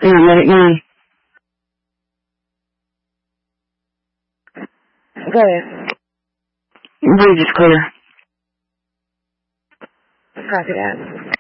let it go. Go ahead. Bridge is clear. Copy that.